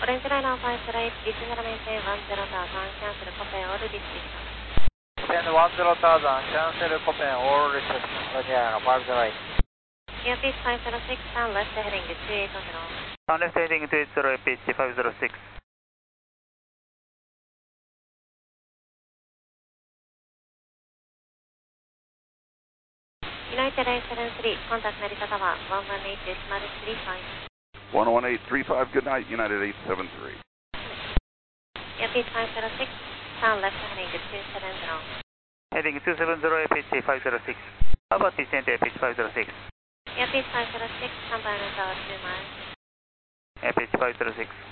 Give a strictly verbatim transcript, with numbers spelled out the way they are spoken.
Orange line on five zero eight, descend maintain one zero thousand, cancel copy all restriction. Descend one zero thousand, cancel copy all restriction. Roger, five zero eight. Airspeed five zero six, turn left heading two eight zero. Turn left heading two eight zero, pitch five zero six. United eight seven three, contact Narita Tower, one one eight decimal three five. one one eight three five, good night, United eight seven three. Airspeed five zero six, turn left heading two seven zero. Heading two seven zero, pitch five zero six. About descent, pitch five zero six. Airspeed five zero six, turn by tower two miles. Pitch five zero six.